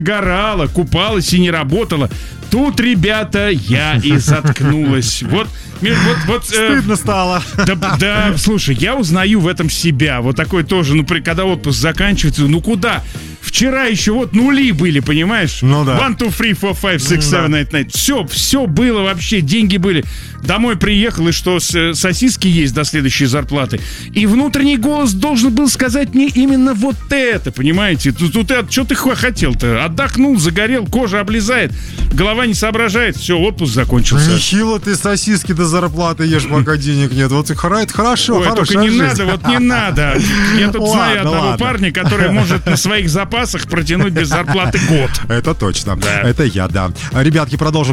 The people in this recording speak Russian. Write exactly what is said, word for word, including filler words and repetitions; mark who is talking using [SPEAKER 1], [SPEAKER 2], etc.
[SPEAKER 1] горала, купалась и не работала. Тут, ребята, я и заткнулась. Вот, вот, вот,
[SPEAKER 2] стыдно э, стало.
[SPEAKER 1] Да, да, слушай, я узнаю в этом себя. Вот такой тоже, ну, когда отпуск заканчивается, ну куда? Вчера еще вот нули были, понимаешь?
[SPEAKER 2] Ну да.
[SPEAKER 1] One, two, three, four, five, six, seven, eight, nine. Все, все было вообще, деньги были. Домой приехал, и что, сосиски есть до следующей зарплаты. И внутренний голос должен был сказать мне именно вот это, понимаете? Тут, тут что ты хотел-то? Отдохнул, загорел, кожа облезает, голова не соображает, все, отпуск закончился.
[SPEAKER 2] Нехило ты сосиски до зарплаты ешь, пока денег нет. Вот это хорошо,
[SPEAKER 1] Ой,
[SPEAKER 2] хорошая
[SPEAKER 1] только не
[SPEAKER 2] жизнь.
[SPEAKER 1] надо, вот не надо. Я тут
[SPEAKER 2] Ладно,
[SPEAKER 1] знаю одного
[SPEAKER 2] ладно.
[SPEAKER 1] парня, который может на своих запасах протянуть без зарплаты год.
[SPEAKER 2] Это точно.
[SPEAKER 1] Да.
[SPEAKER 2] Это я, да. Ребятки, продолжим.